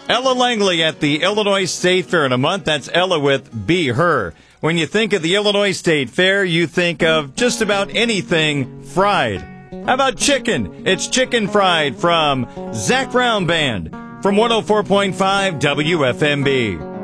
Ella Langley at the Illinois State Fair in a month. That's Ella with Be Her. When you think of the Illinois State Fair, you think of just about anything fried. How about chicken? It's Chicken Fried from Zac Brown Band from 104.5 WFMB.